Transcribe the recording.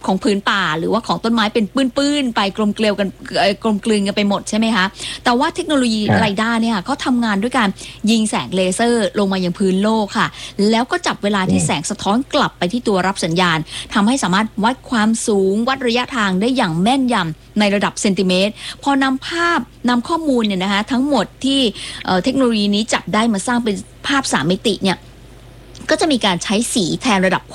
ของพื้นป่าหรือว่าของต้นไม้เป็นปื้นๆไปกลมเกลียวกันกลมกลืนกันไปหมดใช่ไหมคะแต่ว่าเทคโนโลยีไรด้าเนี่ยเขาทำงานด้วยการยิงแสงเลเซอร์ลงมายังพื้นโลกค่ะแล้วก็จับเวลาที่แสงสะท้อนกลับไปที่ตัวรับสัญญาณทำให้สามารถวัดความสูงวัดระยะทางได้อย่างแม่นยำในระดับเซนติเมตรพอนำข้อมูลเนี่ยนะคะทั้งหมดที่เทคโนโลยีนี้จับได้มาสร้างเป็นภาพ3 มิติเนี่ยก็จะมีการใช้สีแทนระดับ